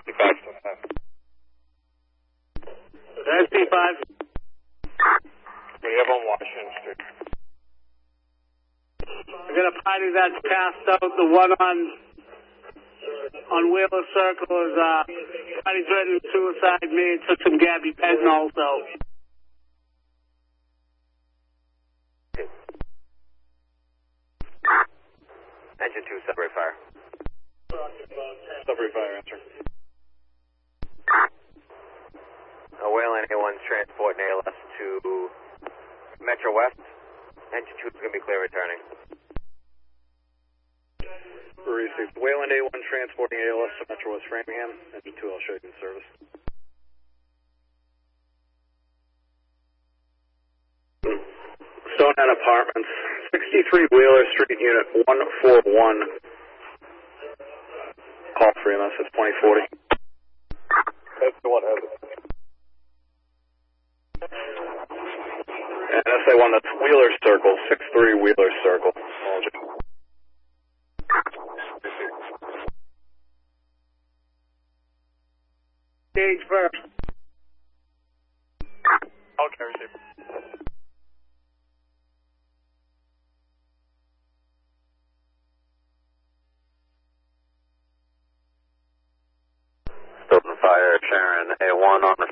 SP5. What do you have on Washington Street? I got a party that's passed out. The one on Wheeler Circle is party threatening suicide. Me and took some Gabby Penton also. Engine 2, separate fire. Separate fire, answer. Wayland A1's transporting ALS to Metro West. Engine 2 is going to be clear returning. Received. Wayland A1 transporting ALS to Metro West Framingham. Engine 2, I'll show you in service. Stonehead Apartments, 63 Wheeler Street, Unit 141. Call for EMS, it's 2040. That's the one has it. And SA1, that's Wheeler Circle, 63 Wheeler Circle. Stage first. Okay, receive. Stolen fire, Sharon A1 on the